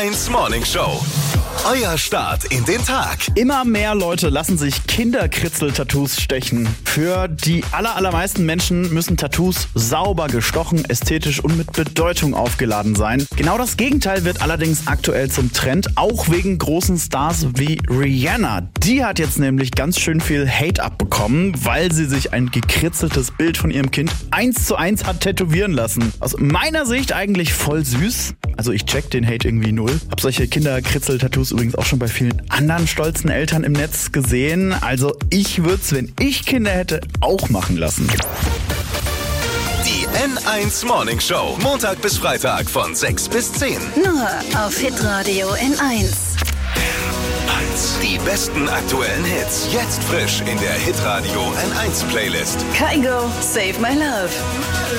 1 Morning Show. Euer Start in den Tag. Immer mehr Leute lassen sich Kinderkritzel-Tattoos stechen. Für die allermeisten Menschen müssen Tattoos sauber gestochen, ästhetisch und mit Bedeutung aufgeladen sein. Genau das Gegenteil wird allerdings aktuell zum Trend, auch wegen großen Stars wie Rihanna. Die hat jetzt nämlich ganz schön viel Hate abbekommen, weil sie sich ein gekritzeltes Bild von ihrem Kind 1:1 hat tätowieren lassen. Aus meiner Sicht eigentlich voll süß. Also ich check den Hate irgendwie null. Hab solche Kinderkritzel-Tattoos übrigens auch schon bei vielen anderen stolzen Eltern im Netz gesehen. Also ich würde es, wenn ich Kinder hätte, auch machen lassen. Die N1 Morning Show. Montag bis Freitag von 6 bis 10. Nur auf Hitradio N1. Die besten aktuellen Hits. Jetzt frisch in der Hitradio N1 Playlist. Kygo, Save My Love.